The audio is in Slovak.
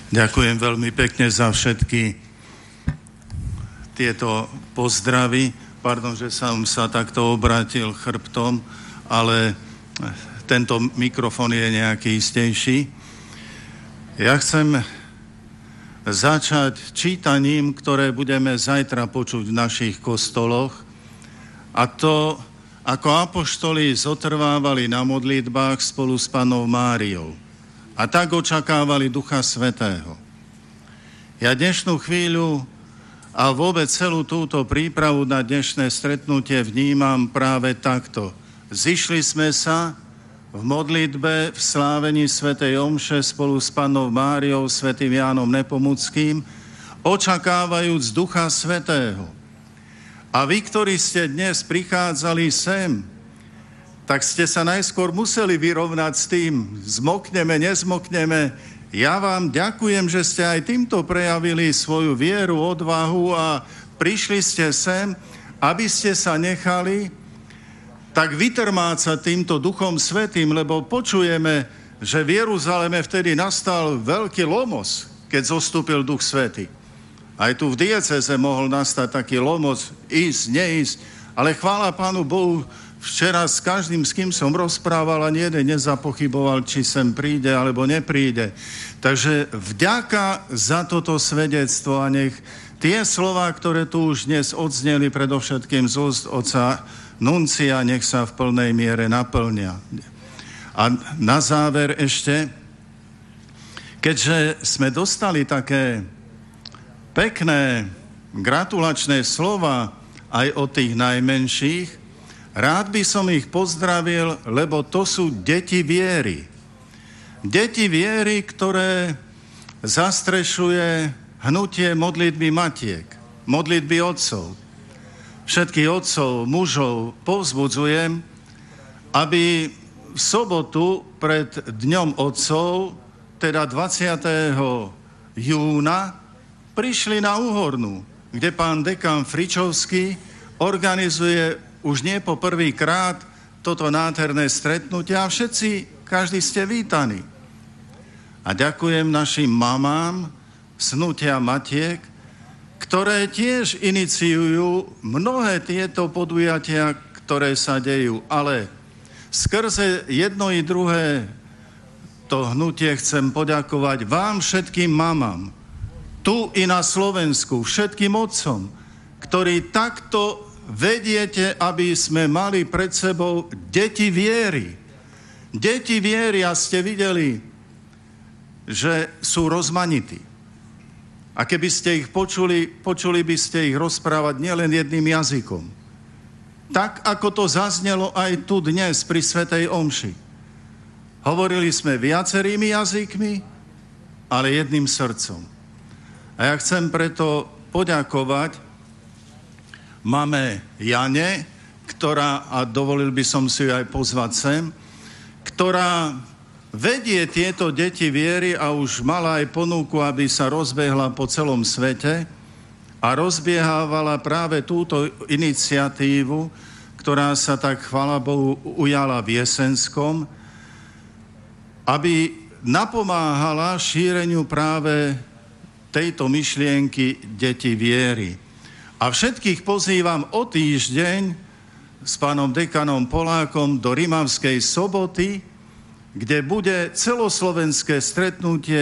Ďakujem veľmi pekne za všetky tieto pozdravy. Pardon, že som sa takto obrátil chrbtom, ale tento mikrofón je nejaký istejší. Ja chcem začať čítaním, ktoré budeme zajtra počuť v našich kostoloch. A to, ako apoštoli zotrvávali na modlitbách spolu s Pannou Máriou. A tak očakávali Ducha Svätého. Ja dnešnú chvíľu a vôbec celú túto prípravu na dnešné stretnutie vnímam práve takto. Zišli sme sa v modlitbe, v slávení svätej omše spolu s Pannou Máriou, svätým Jánom Nepomuckým, očakávajúc Ducha Svätého. A vy, ktorí ste dnes prichádzali sem, tak ste sa najskôr museli vyrovnať s tým, zmokneme, nezmokneme. Ja vám ďakujem, že ste aj týmto prejavili svoju vieru, odvahu a prišli ste sem, aby ste sa nechali tak vytrmácať týmto Duchom Svätým, lebo počujeme, že v Jeruzaleme vtedy nastal veľký lomos, keď zostúpil Duch Svätý. Aj tu v diecéze mohol nastať taký lomos, ísť, neísť, ale chvála Pánu Bohu, včera s každým, s kým som rozprával, ani jeden nezapochyboval, či sem príde alebo nepríde. Takže vďaka za toto svedectvo a nech tie slová, ktoré tu už dnes odzneli predovšetkým z úst otca Nuncia, nech sa v plnej miere naplnia. A na záver ešte, keďže sme dostali také pekné gratulačné slova aj od tých najmenších, rád by som ich pozdravil, lebo to sú deti viery. Deti viery, ktoré zastrešuje hnutie modlitby matiek, modlitby otcov. Všetkých otcov, mužov povzbudzujem, aby v sobotu pred Dňom otcov, teda 20. júna, prišli na Uhornú, kde pán dekan Fričovský organizuje už nie po prvýkrát toto nádherné stretnutie a všetci, každý ste vítaní. A ďakujem našim mamám z hnutia matiek, ktoré tiež iniciujú mnohé tieto podujatia, ktoré sa dejú. Ale skrze jedno i druhé to hnutie chcem poďakovať vám všetkým mamám, tu i na Slovensku, všetkým otcom, ktorí takto vediete, aby sme mali pred sebou deti viery. Deti viery a ste videli, že sú rozmanití. A keby ste ich počuli by ste ich rozprávať nielen jedným jazykom. Tak, ako to zaznelo aj tu dnes pri svätej omši. Hovorili sme viacerými jazykmi, ale jedným srdcom. A ja chcem preto poďakovať mame Jane, ktorá, a dovolil by som si ju aj pozvať sem, ktorá vedie tieto deti viery a už mala aj ponuku, aby sa rozbehla po celom svete a rozbiehávala práve túto iniciatívu, ktorá sa tak, chvála Bohu, ujala v Jesenskom, aby napomáhala šíreniu práve tejto myšlienky deti viery. A všetkých pozývam o týždeň s pánom dekanom Polákom do Rimavskej Soboty, kde bude celoslovenské stretnutie